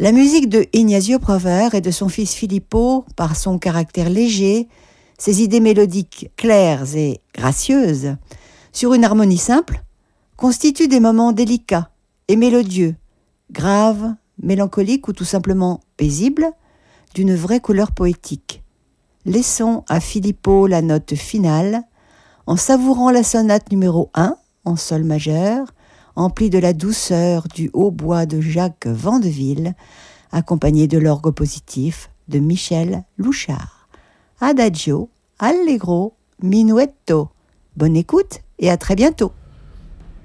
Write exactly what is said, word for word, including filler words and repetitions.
La musique de Ignazio Prover et de son fils Filippo, par son caractère léger, ses idées mélodiques claires et gracieuses, sur une harmonie simple, constitue des moments délicats et mélodieux, graves, mélancoliques ou tout simplement paisibles, d'une vraie couleur poétique. Laissons à Filippo la note finale, en savourant la sonate numéro un, en sol majeur, emplie de la douceur du hautbois de Jacques Vandeville, accompagné de l'orgue positif de Michel Louchard. Adagio, allegro, minuetto. Bonne écoute et à très bientôt.